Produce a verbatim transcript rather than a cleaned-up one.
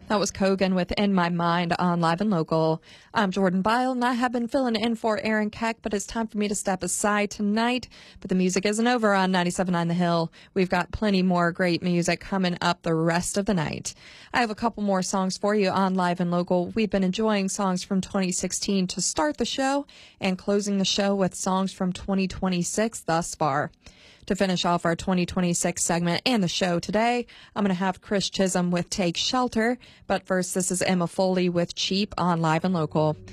That was Kogan with In My Mind on Live and Local. I'm Jordan Bile, and I have been filling in for Aaron Keck, but it's time for me to step aside tonight. But the music isn't over on ninety-seven point nine The Hill. We've got plenty more great music coming up the rest of the night. I have a couple more songs for you on Live and Local. We've been enjoying songs from twenty sixteen to start the show and closing the show with songs from twenty twenty-six thus far. To finish off our twenty twenty-six segment and the show today, I'm going to have Chris Chisholm with Take Shelter. But first, this is Emma Foley with Cheap on Live and Local.